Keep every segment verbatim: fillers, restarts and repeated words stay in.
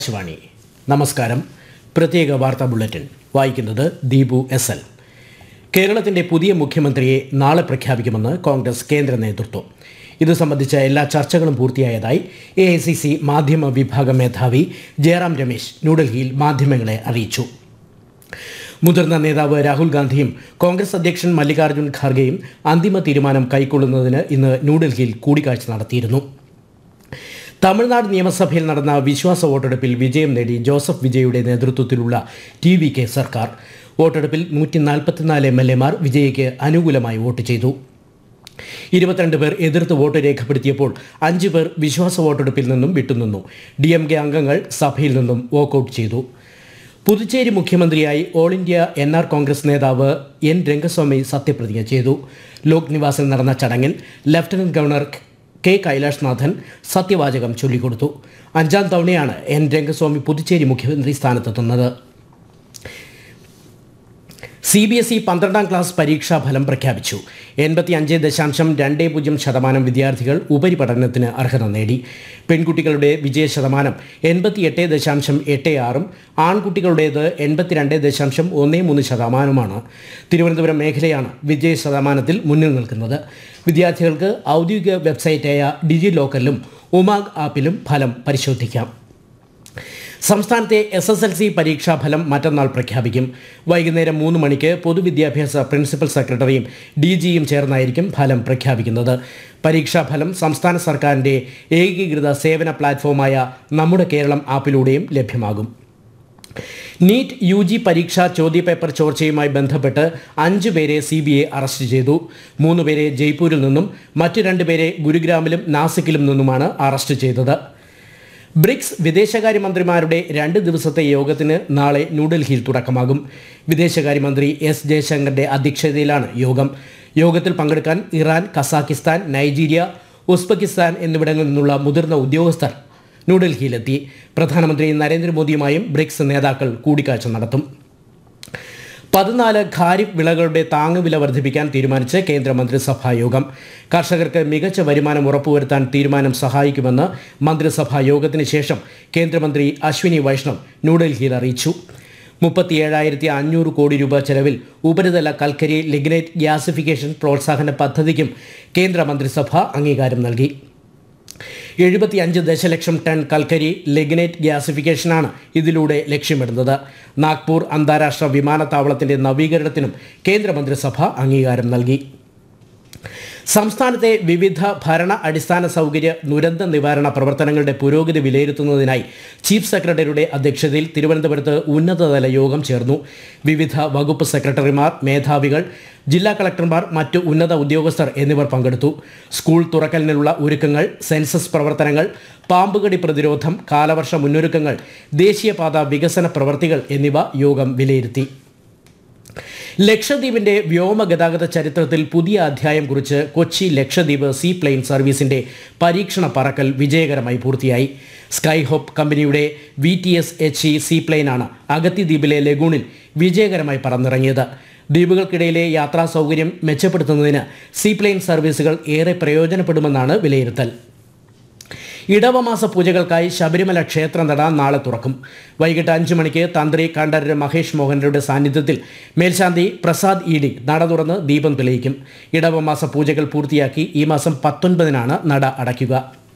ശിവാണി നമസ്കാരം. പ്രത്യേക വാർത്താ ബുള്ളറ്റിൻ വായിക്കുന്നത് ദീപു എസ് എൽ. കേരളത്തിന്റെ പുതിയ മുഖ്യമന്ത്രിയെ നാളെ പ്രഖ്യാപിക്കുമെന്ന് കോൺഗ്രസ് കേന്ദ്ര നേതൃത്വം. ഇത് സംബന്ധിച്ച എല്ലാ ചർച്ചകളും പൂർത്തിയായതായി എ ഐ സി സി മാധ്യമ വിഭാഗം മേധാവി ജയറാം രമേശ് ന്യൂഡൽഹിയിൽ മാധ്യമങ്ങളെ അറിയിച്ചു. മുതിർന്ന നേതാവ് രാഹുൽ ഗാന്ധിയും കോൺഗ്രസ് അധ്യക്ഷൻ മല്ലികാർജ്ജുൻ ഖാർഗെയും അന്തിമ തീരുമാനം കൈക്കൊള്ളുന്നതിന് ഇന്ന് ന്യൂഡൽഹിയിൽ കൂടിക്കാഴ്ച നടത്തിയിരുന്നു. തമിഴ്നാട് നിയമസഭയിൽ നടന്ന വിശ്വാസ വോട്ടെടുപ്പിൽ വിജയം നേടി ജോസഫ് വിജയുടെ നേതൃത്വത്തിലുള്ള ടി വി കെ സർക്കാർ. വോട്ടെടുപ്പിൽ നൂറ്റി നാൽപ്പത്തിനാല് എം എൽ എമാർ വിജയ്ക്ക് അനുകൂലമായി വോട്ട് ചെയ്തു. ഇരുപത്തിരണ്ട് പേർ എതിർത്ത് വോട്ട് രേഖപ്പെടുത്തിയപ്പോൾ അഞ്ചു പേർ വിശ്വാസ വോട്ടെടുപ്പിൽ നിന്നും വിട്ടുനിന്നു. ഡി എം കെ അംഗങ്ങൾ സഭയിൽ നിന്നും വോക്കൌട്ട് ചെയ്തു. പുതുച്ചേരി മുഖ്യമന്ത്രിയായി all India N R Congress നേതാവ് എൻ രംഗസ്വാമി സത്യപ്രതിജ്ഞ ചെയ്തു. ലോക് നിവാസിൽ നടന്ന ചടങ്ങിൽ ലഫ്റ്റനന്റ് ഗവർണർ കെ കൈലാഷ്നാഥൻ സത്യവാചകം ചൊല്ലിക്കൊടുത്തു. അഞ്ചാം തവണയാണ് എൻ രംഗസ്വാമി പുതുച്ചേരി മുഖ്യമന്ത്രി സ്ഥാനത്തെത്തുന്നത്. സി ബി എസ് ഇ പന്ത്രണ്ടാം ക്ലാസ് പരീക്ഷാ ഫലം പ്രഖ്യാപിച്ചു. എൺപത്തി അഞ്ച് ദശാംശം രണ്ട് പൂജ്യം ശതമാനം വിദ്യാർത്ഥികൾ ഉപരിപഠനത്തിന് അർഹത നേടി. പെൺകുട്ടികളുടെ വിജയ ശതമാനം എൺപത്തിയെട്ട് ദശാംശം എട്ട് ആറും ആൺകുട്ടികളുടേത് എൺപത്തിരണ്ട് ദശാംശം ഒന്ന് മൂന്ന് ശതമാനവുമാണ്. തിരുവനന്തപുരം മേഖലയാണ് വിജയ ശതമാനത്തിൽ മുന്നിൽ നിൽക്കുന്നത്. വിദ്യാർത്ഥികൾക്ക് ഔദ്യോഗിക വെബ്സൈറ്റായ ഡിജി ലോക്കറിലും ഉമാഗ് ആപ്പിലും ഫലം പരിശോധിക്കാം. സംസ്ഥാനത്തെ എസ് എസ് എൽ സി പരീക്ഷാഫലം മറ്റന്നാൾ പ്രഖ്യാപിക്കും. വൈകുന്നേരം മൂന്ന് മണിക്ക് പൊതുവിദ്യാഭ്യാസ പ്രിൻസിപ്പൽ സെക്രട്ടറിയും ഡി ജിയും ചേർന്നായിരിക്കും ഫലം പ്രഖ്യാപിക്കുന്നത്. പരീക്ഷാഫലം സംസ്ഥാന സർക്കാരിൻ്റെ ഏകീകൃത സേവന പ്ലാറ്റ്ഫോമായ നമ്മുടെ കേരളം ആപ്പിലൂടെയും ലഭ്യമാകും. നീറ്റ് യു ജി പരീക്ഷാ ചോദ്യപേപ്പർ ചോർച്ചയുമായി ബന്ധപ്പെട്ട് അഞ്ചു പേരെ സി ബി ഐ അറസ്റ്റ് ചെയ്തു. മൂന്ന് പേരെ ജയ്പൂരിൽ നിന്നും മറ്റു രണ്ടുപേരെ ഗുരുഗ്രാമിലും നാസിക്കിലും നിന്നുമാണ് അറസ്റ്റ് ചെയ്തത്. ബ്രിക്സ് വിദേശകാര്യമന്ത്രിമാരുടെ രണ്ട് ദിവസത്തെ യോഗത്തിന് നാളെ ന്യൂഡൽഹിയിൽ തുടക്കമാകും. വിദേശകാര്യമന്ത്രി എസ് ജയശങ്കറിന്റെ അധ്യക്ഷതയിലാണ് യോഗം. യോഗത്തിൽ പങ്കെടുക്കാൻ ഇറാൻ, കസാക്കിസ്ഥാൻ, നൈജീരിയ, ഉസ്ബെക്കിസ്ഥാൻ എന്നിവിടങ്ങളിൽ നിന്നുള്ള മുതിർന്ന ഉദ്യോഗസ്ഥർ ന്യൂഡൽഹിയിലെത്തി. പ്രധാനമന്ത്രി നരേന്ദ്രമോദിയുമായും ബ്രിക്സ് നേതാക്കൾ കൂടിക്കാഴ്ച നടത്തും. പതിനാല് ഖാരിഫ് വിളകളുടെ താങ്ങുവില വർദ്ധിപ്പിക്കാൻ തീരുമാനിച്ച് കേന്ദ്രമന്ത്രിസഭാ യോഗം. കർഷകർക്ക് മികച്ച വരുമാനം ഉറപ്പുവരുത്താൻ തീരുമാനം സഹായിക്കുമെന്ന് മന്ത്രിസഭാ യോഗത്തിന് ശേഷം കേന്ദ്രമന്ത്രി അശ്വിനി വൈഷ്ണവ് ന്യൂഡൽഹിയിൽ അറിയിച്ചു. മുപ്പത്തിയേഴായിരത്തി അഞ്ഞൂറ് കോടി രൂപ ചെലവിൽ ഉപരിതല കൽക്കരി ലിഗ്നൈറ്റ് ഗ്യാസിഫിക്കേഷൻ പ്രോത്സാഹന പദ്ധതിക്കും കേന്ദ്രമന്ത്രിസഭ അംഗീകാരം നൽകി. എഴുപത്തി അഞ്ച് ദശലക്ഷം ടൺ കൽക്കരി ലിഗ്നൈറ്റ് ഗ്യാസിഫിക്കേഷനാണ് ഇതിലൂടെ ലക്ഷ്യമിടുന്നത്. നാഗ്പൂർ അന്താരാഷ്ട്ര വിമാനത്താവളത്തിന്റെ നവീകരണത്തിനും കേന്ദ്രമന്ത്രിസഭ അംഗീകാരം നൽകി. സംസ്ഥാനത്തെ വിവിധ ഭരണ അടിസ്ഥാന സൗകര്യ ദുരന്ത നിവാരണ പ്രവർത്തനങ്ങളുടെ പുരോഗതി വിലയിരുത്തുന്നതിനായി ചീഫ് സെക്രട്ടറിയുടെ അധ്യക്ഷതയിൽ തിരുവനന്തപുരത്ത് ഉന്നതതല യോഗം ചേർന്നു. വിവിധ വകുപ്പ് സെക്രട്ടറിമാർ, മേധാവികൾ, ജില്ലാ കളക്ടർമാർ, മറ്റു ഉന്നത ഉദ്യോഗസ്ഥർ എന്നിവർ പങ്കെടുത്തു. സ്കൂൾ തുറക്കലിനുള്ള ഒരുക്കങ്ങൾ, സെൻസസ് പ്രവർത്തനങ്ങൾ, പാമ്പുകടി പ്രതിരോധം, കാലവർഷ മുന്നൊരുക്കങ്ങൾ, ദേശീയപാത വികസന പ്രവൃത്തികൾ എന്നിവ യോഗം വിലയിരുത്തി. ലക്ഷദ്വീപിന്റെ വ്യോമഗതാഗത ചരിത്രത്തിൽ പുതിയ അധ്യായം കുറിച്ച് കൊച്ചി ലക്ഷദ്വീപ് സീ പ്ലെയിൻ സർവീസിന്റെ പരീക്ഷണ പറക്കൽ വിജയകരമായി പൂർത്തിയായി. സ്കൈഹോപ്പ് കമ്പനിയുടെ V T S H E see പ്ലെയിനാണ് Agatti ദ്വീപിലെ ലഗൂണിൽ വിജയകരമായി പറന്നിറങ്ങിയത്. ദ്വീപുകൾക്കിടയിലെ യാത്രാ സൗകര്യം മെച്ചപ്പെടുത്തുന്നതിന് സീ പ്ലെയിൻ സർവീസുകൾ ഏറെ പ്രയോജനപ്പെടുമെന്നാണ് വിലയിരുത്തൽ. ഇടവമാസ പൂജകൾക്കായി ശബരിമല ക്ഷേത്രനട നാളെ തുറക്കും. വൈകിട്ട് അഞ്ചു മണിക്ക് തന്ത്രി കണ്ഠരര് മഹേഷ് മോഹനരുടെ സാന്നിധ്യത്തിൽ മേൽശാന്തി പ്രസാദ് ഇ ഡി നട തുറന്ന് ദീപം തെളിയിക്കും. ഇടവമാസ പൂജകൾ പൂർത്തിയാക്കി ഈ മാസം പത്തൊൻപതിനാണ് നട അടയ്ക്കുക.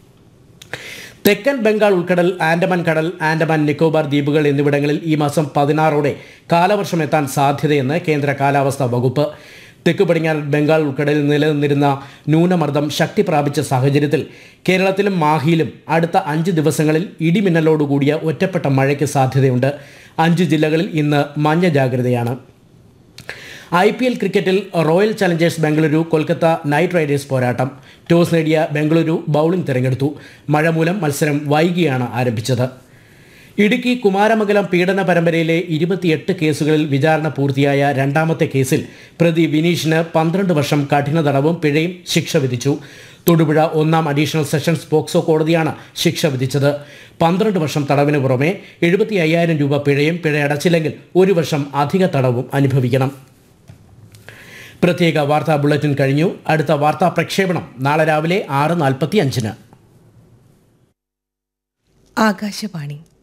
തെക്കൻ ബംഗാൾ ഉൾക്കടൽ, ആൻഡമാൻ കടൽ, ആൻഡമാൻ നിക്കോബാർ ദ്വീപുകൾ എന്നിവിടങ്ങളിൽ ഈ മാസം പതിനാറോടെ കാലവർഷം എത്താൻ സാധ്യതയെന്ന് കേന്ദ്ര കാലാവസ്ഥാ വകുപ്പ്. തെക്ക് പടിഞ്ഞാറൻ ബംഗാൾ ഉൾക്കടലിൽ നിലനിന്നിരുന്ന ന്യൂനമർദ്ദം ശക്തി പ്രാപിച്ച സാഹചര്യത്തിൽ കേരളത്തിലും മാഹിയിലും അടുത്ത അഞ്ച് ദിവസങ്ങളിൽ ഇടിമിന്നലോടുകൂടിയ ഒറ്റപ്പെട്ട മഴയ്ക്ക് സാധ്യതയുണ്ട്. അഞ്ച് ജില്ലകളിൽ ഇന്ന് മഞ്ഞ ജാഗ്രതയാണ്. ഐ പി എൽ ക്രിക്കറ്റിൽ royal Challengers Bengaluru Kolkata night Riders പോരാട്ടം. ടോസ് നേടിയ ബംഗളൂരു ബൗളിംഗ് തിരഞ്ഞെടുത്തു. മഴ മൂലം മത്സരം വൈകിയാണ് ആരംഭിച്ചത്. ഇടുക്കി കുമാരമംഗലം പീഡന പരമ്പരയിലെ ഇരുപത്തിയെട്ട് കേസുകളിൽ വിചാരണ പൂർത്തിയായ രണ്ടാമത്തെ കേസിൽ പ്രതി വിനീഷിന് പന്ത്രണ്ട് വർഷം കഠിന തടവും പിഴയും ശിക്ഷ വിധിച്ചു. തൊടുപുഴ ഒന്നാം അഡീഷണൽ സെഷൻസ് പോക്സോ കോടതിയാണ് ശിക്ഷ വിധിച്ചത്. പന്ത്രണ്ട് വർഷം തടവിന് പുറമെ എഴുപത്തി അയ്യായിരം രൂപ പിഴയും പിഴയടച്ചില്ലെങ്കിൽ ഒരു വർഷം അധിക തടവും അനുഭവിക്കണം. പ്രത്യേക വാർത്താ ബുള്ളറ്റിൻ കഴിഞ്ഞു. അടുത്ത വാർത്താ പ്രക്ഷേപണം നാളെ രാവിലെ ആറ് നാൽപ്പത്തി അഞ്ചിന്. ആകാശവാണി.